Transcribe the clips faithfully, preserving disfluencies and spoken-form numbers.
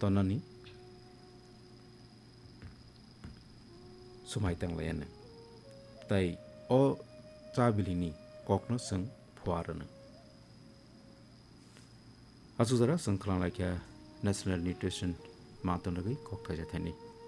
tonani sumai tang layana tai o chabilini kokno sang phuarana asuzara sangklang lakya national nutrition matonagi kokta jathani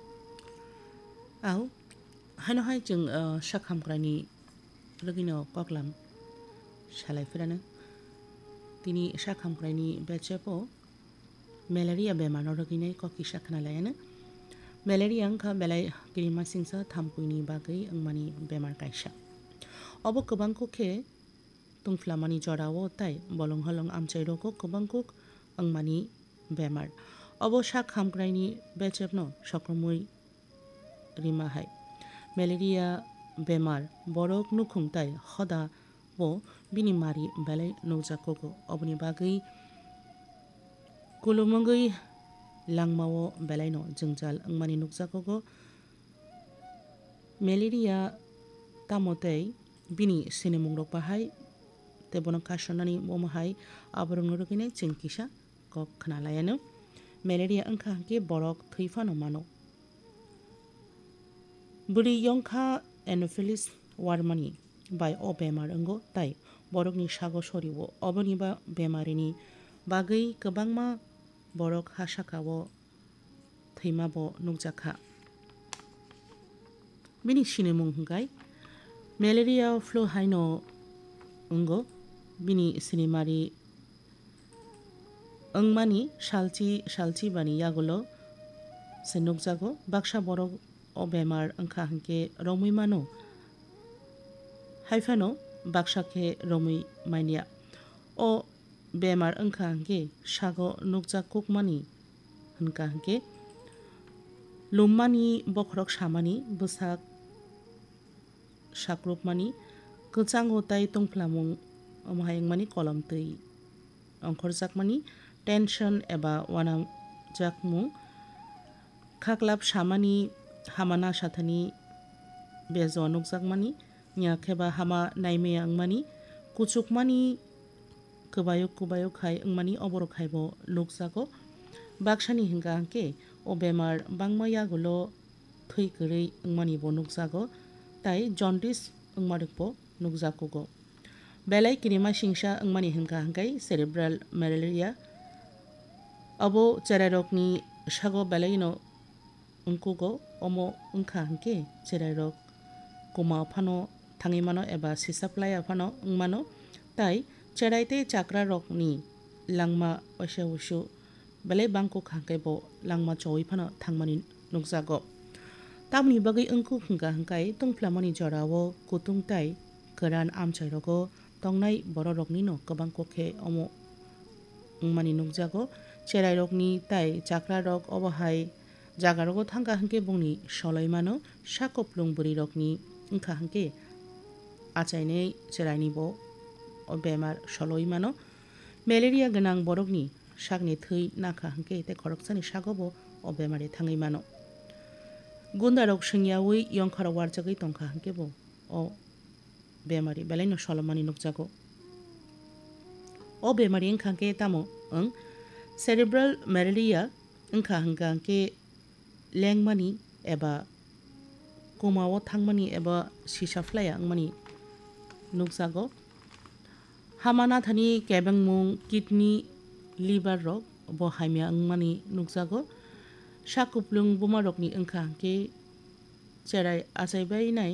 au hano hai jeng shakham krani lagino koklam shalai firana tini shakham krani bechepo malaria bemar no lagine koki shakhna layana malaria angka belai kirima singsa thampuini bagai angmani bemar kaisa obo kobang kokhe tungflamani jorawo tai bolong halong amchai roko kobang kok angmani bemar obo shakham krani bechepno sokromoi rima hai malaria bemar borok nukhung tai hoda bo bini mari belai nojako oboni bagai kulumangai langmao belai no jengjal angmani nukjako malaria tamotei bini sinemung rok bahai tebono kasonani momahai aborong rogine chengkisa kok khnalayano malaria angkha ke borok thuyfano mano buri yongkha anopheles warmani by o bemar ango tai borokni sago soriwo oboni ba bemarini bagai kobangma borok hasakao thymabo nukjakha bini sinemung hingkai malaria flu haino ungo bini sinimari angmani salchi salchi bani yagulo senukjago baksa borok o bemar angkha hingke romui mano haifano baksa ke romui mania o bemar angkha hingke sago nukjakokmani hingka hingke lummani bokrok samani bwsak sakrupmani kwchango tai tungflamung amhaingmani kolom tui ongkhorjakmani tension eba wanam jakmung khaklap samani hamana sathani bejo nukjakmani nyakheba hama naime angmani kuchukmani kubayuk kubayuk khai angmani oborok khaibo nukjago baksani hingka hingke o bemar bangmaya gulo thui kwrui angmani bo nukjago tai jaundice angmarikbo nukjakogo belai kirima singsa angmani hingka hingkai cerebral malaria abo cherai rokni sago belai no ungkugo omo ungkha hingke cherai rok koma phano thangi mano eba sisaplai aphano ungmano tai cherai tei chakra rokni langma oise usu belai bangko khangkai bo langma choi phano thangmani nukjago tamni bagai ungku hingka hingkai tungflamani jorao kutung tai koran amchai rogo tongnai bororokni no kobang kokhe omo ungmani nukjago cherai rokni tai chakra rok obohai jaga rogo thangka hingke bungni soloi mano sakoplung buri rokni ungkha hingke achainei cherai bo o bemar soloi mano malaria ganang borokni sakni thui nakha hingke te khoroksani sagobo o bemari thangai mano gunda rok singyawi yongkhara warjagai tongkha hingke bo o bemari belai no solomani nukjago o bemari ungkha hingke tamo ang cerebral malaria ungkha hingka hingke lengmani eba komao thangmani eba sisaflaya angmani nukjago hamana thani kebengmung kidney liver rok bo haimya angmani nukjago sakuplung buma rokni ungkha hingke cherai achaibai nai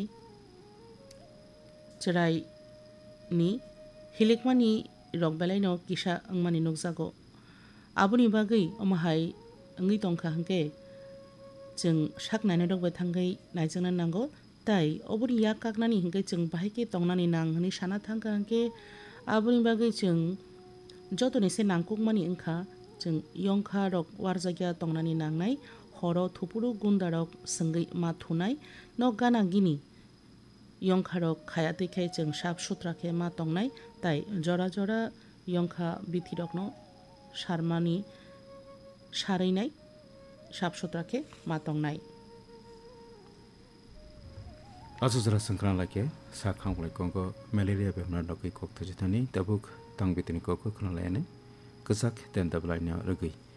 cherai ni hilikmani rok belai no kisa angmani nukjago aboni bagai amahai angui tongkha hingke जों saknani rokbai thangkai naijingna nango tai oboni yak kaknani hingke जों bahaike tongnani nang hini sana thangka hingke aboni bagai जों jotoni se nangkukmani ungkha जों yongkha rok warjagya tongnani nangnai horo thupuru gunda rok sengui ma thunai no gana gini yongkha rok khaya teikhai जों saf sutra khe ma tongnai tai jora jora yongkha bithi rokno sarmani sareinai saf sutra khe ma tongnai asuzra sangkrang lake sakhang lai kongko malaria bemar dokai kok thajithani tabuk tangbitini kok khnalayane ksak ten dablai na rugui